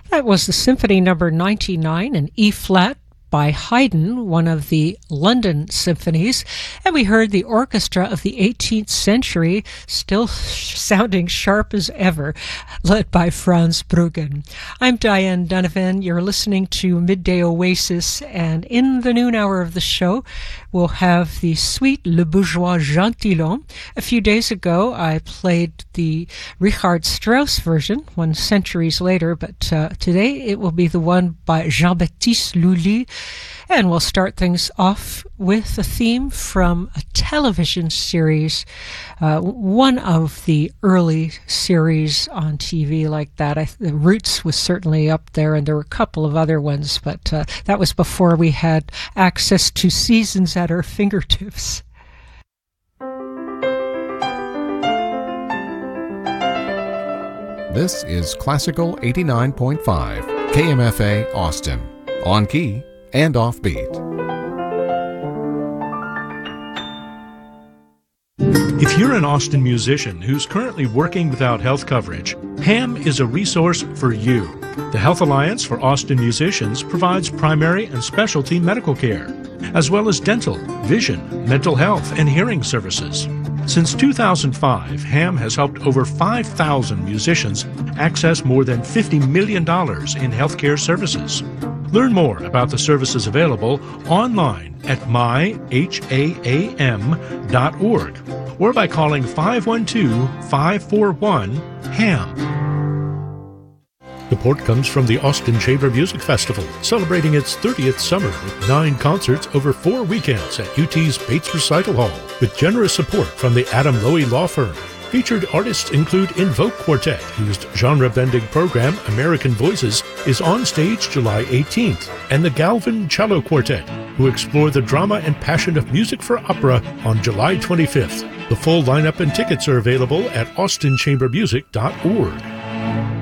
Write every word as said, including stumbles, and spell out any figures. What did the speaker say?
That was the Symphony Number ninety-nine in E-flat by Haydn, one of the London symphonies, and we heard the orchestra of the eighteenth century, still sounding sharp as ever, led by Franz Bruggen. I'm Diane Donovan. You're listening to Midday Oasis, and in the noon hour of the show, we'll have the Suite Le Bourgeois Gentilhomme. A few days ago, I played the Richard Strauss version, one centuries later, but uh, today it will be the one by Jean-Baptiste Lully. And we'll start things off with a theme from a television series, uh, one of the early series on T V like that. I, the Roots was certainly up there, and there were a couple of other ones, but uh, that was before we had access to seasons at our fingertips. This is Classical eighty-nine point five, K M F A Austin, on key and offbeat. If you're an Austin musician who's currently working without health coverage, HAM is a resource for you. The Health Alliance for Austin Musicians provides primary and specialty medical care, as well as dental, vision, mental health, and hearing services. Since two thousand five, HAM has helped over five thousand musicians access more than fifty million dollars in healthcare services. Learn more about the services available online at my ham dot org or by calling five one two, five four one, HAM. Support comes from the Austin Chamber Music Festival, celebrating its thirtieth summer with nine concerts over four weekends at U T's Bates Recital Hall, with generous support from the Adam Lowy Law Firm. Featured artists include Invoke Quartet, whose genre-bending program, American Voices, is on stage July eighteenth, and the Galvin Cello Quartet, who explore the drama and passion of music for opera on July twenty-fifth. The full lineup and tickets are available at austin chamber music dot org.